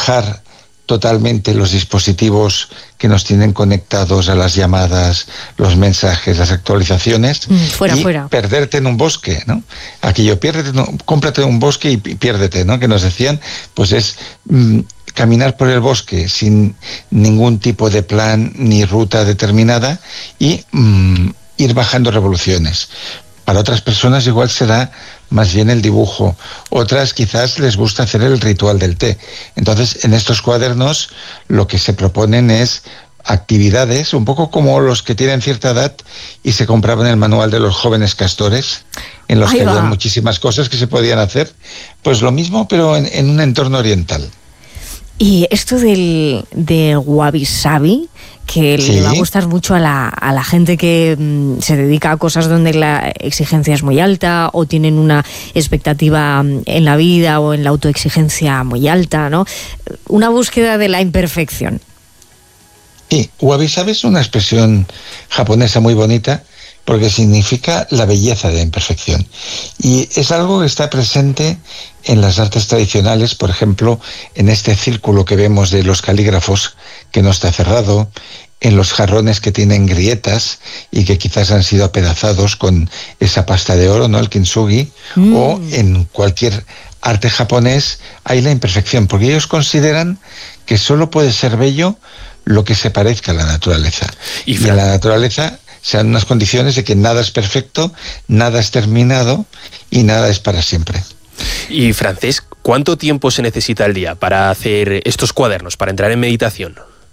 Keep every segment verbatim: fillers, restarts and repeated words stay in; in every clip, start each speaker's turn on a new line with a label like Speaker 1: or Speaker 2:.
Speaker 1: dejar totalmente los dispositivos que nos tienen conectados a las llamadas, los mensajes, las actualizaciones,
Speaker 2: mm, fuera,
Speaker 1: y
Speaker 2: fuera.
Speaker 1: perderte en un bosque, ¿no? Aquello, piérdete, no, cómprate un bosque y piérdete, ¿no? Que nos decían, pues es mm, caminar por el bosque sin ningún tipo de plan ni ruta determinada y mm, ir bajando revoluciones. Para otras personas igual será más bien el dibujo. Otras quizás les gusta hacer el ritual del té. Entonces, en estos cuadernos lo que se proponen es actividades, un poco como los que tienen cierta edad y se compraban el manual de los jóvenes castores, en los
Speaker 2: Ahí
Speaker 1: que
Speaker 2: va.
Speaker 1: había muchísimas cosas que se podían hacer. Pues lo mismo, pero en, en un entorno oriental.
Speaker 2: Y esto del, del wabi sabi, que
Speaker 1: Sí.
Speaker 2: le va a gustar mucho a la, a la gente que mm, se dedica a cosas donde la exigencia es muy alta o tienen una expectativa mm, en la vida o en la autoexigencia muy alta, ¿no? Una búsqueda de la imperfección.
Speaker 1: Sí, wabi-sabi es una expresión japonesa muy bonita porque significa la belleza de la imperfección. Y es algo que está presente en las artes tradicionales, por ejemplo, en este círculo que vemos de los calígrafos, que no está cerrado, en los jarrones que tienen grietas y que quizás han sido apedazados con esa pasta de oro, ¿no? El kintsugi, mm. o en cualquier arte japonés hay la imperfección, porque ellos consideran que solo puede ser bello lo que se parezca a la naturaleza. Y, y en la naturaleza se dan unas condiciones de que nada es perfecto, nada es terminado y nada es para siempre.
Speaker 3: Y Francesc, ¿cuánto tiempo se necesita al día para hacer estos cuadernos, para entrar en meditación?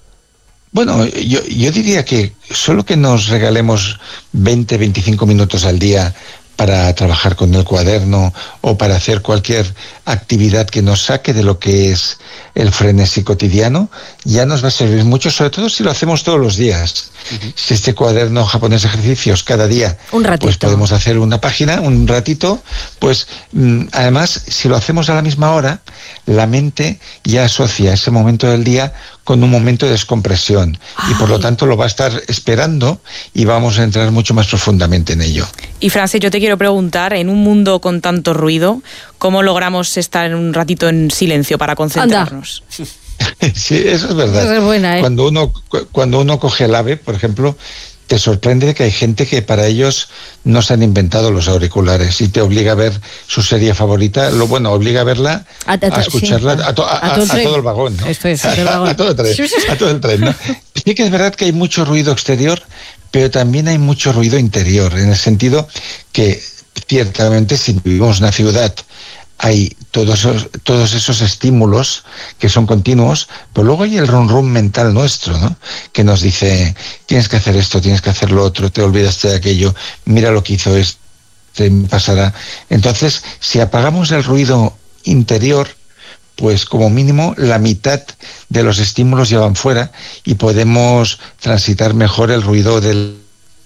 Speaker 1: Bueno, yo, yo diría que solo que nos regalemos veinte, veinticinco minutos al día para trabajar con el cuaderno o para hacer cualquier actividad que nos saque de lo que es el frenesí cotidiano, ya nos va a servir mucho, sobre todo si lo hacemos todos los días. Uh-huh. Si este cuaderno japonés de ejercicios cada día,
Speaker 2: un ratito,
Speaker 1: pues podemos hacer una página, un ratito, pues mm, además si lo hacemos a la misma hora, la mente ya asocia ese momento del día con un momento de descompresión. Ay. Y por lo tanto lo va a estar esperando y vamos a entrar mucho más profundamente en ello.
Speaker 4: Y Francesc, yo te quiero preguntar, en un mundo con tanto ruido, ¿cómo logramos estar un ratito en silencio para concentrarnos?
Speaker 2: Anda.
Speaker 1: Sí, eso es verdad.
Speaker 2: Eso es buena, ¿eh?
Speaker 1: Cuando uno, cuando uno coge el AVE, por ejemplo, te sorprende que hay gente que para ellos no se han inventado los auriculares y te obliga a ver su serie favorita, lo bueno, obliga a verla, a, a, a escucharla, sí, a, to, a, a, todo a todo el vagón, ¿no?
Speaker 2: Esto es, el vagón.
Speaker 1: a, todo el tren, a todo el tren, ¿no? Sí que es verdad que hay mucho ruido exterior, pero también hay mucho ruido interior, en el sentido que ciertamente si vivimos en una ciudad hay todos esos, todos esos estímulos que son continuos, pero luego hay el rum rum mental nuestro, ¿no? Que nos dice, tienes que hacer esto, tienes que hacer lo otro, te olvidaste de aquello, mira lo que hizo este, pasará. Entonces, si apagamos el ruido interior, pues como mínimo la mitad de los estímulos ya van fuera y podemos transitar mejor el ruido del...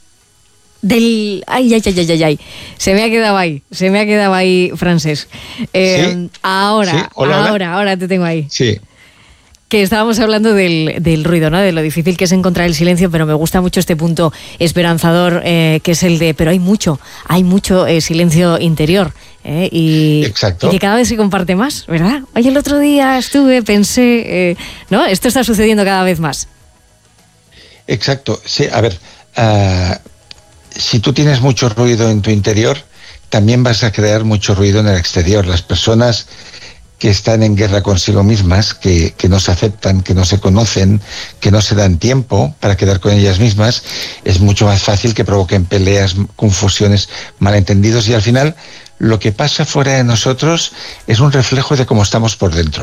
Speaker 2: Del... Ay, ay, ay, ay, ay, se me ha quedado ahí, se me ha quedado ahí, Francesc. Eh, ¿Sí? Ahora, ¿Sí? Hola, ahora, ahora te tengo ahí.
Speaker 1: Sí.
Speaker 2: Que estábamos hablando del, del ruido, ¿no? De lo difícil que es encontrar el silencio, pero me gusta mucho este punto esperanzador, eh, que es el de, pero hay mucho, hay mucho eh, silencio interior. Eh, y,
Speaker 1: Exacto.
Speaker 2: Y que cada vez se comparte más, ¿verdad? Oye, el otro día estuve, pensé, eh, ¿no? Esto está sucediendo cada vez más.
Speaker 1: Exacto, sí, a ver... Uh... Si tú tienes mucho ruido en tu interior, también vas a crear mucho ruido en el exterior. Las personas que están en guerra consigo mismas, que, que no se aceptan, que no se conocen, que no se dan tiempo para quedar con ellas mismas, es mucho más fácil que provoquen peleas, confusiones, malentendidos y al final lo que pasa fuera de nosotros es un reflejo de cómo estamos por dentro.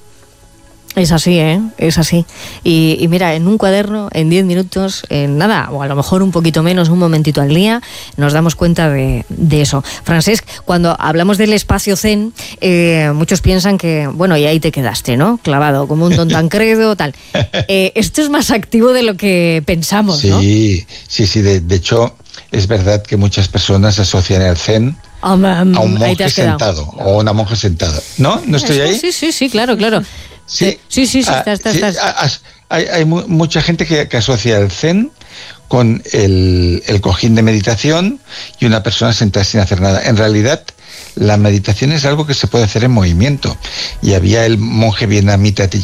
Speaker 2: Es así, ¿eh? Es así. Y, y mira, en un cuaderno, en diez minutos, en nada, o a lo mejor un poquito menos, un momentito al día, nos damos cuenta de, de eso. Francesc, cuando hablamos del espacio zen, eh, muchos piensan que, bueno, y ahí te quedaste, ¿no? Clavado, como un don Tancredo, tal. Eh, esto es más activo de lo que pensamos,
Speaker 1: sí,
Speaker 2: ¿no?
Speaker 1: Sí, sí, sí. De, de hecho, es verdad que muchas personas asocian el zen
Speaker 2: um,
Speaker 1: a un monje sentado o una monja sentada. ¿No? ¿No estoy ahí?
Speaker 2: Sí, sí, sí, claro, claro.
Speaker 1: Sí,
Speaker 2: sí, sí, sí,
Speaker 1: ah,
Speaker 2: estás, estás,
Speaker 1: sí,
Speaker 2: estás.
Speaker 1: Hay, hay mucha gente que, que asocia el zen con el, el cojín de meditación y una persona sentada sin hacer nada. En realidad, la meditación es algo que se puede hacer en movimiento. Y había el monje vietnamita Thich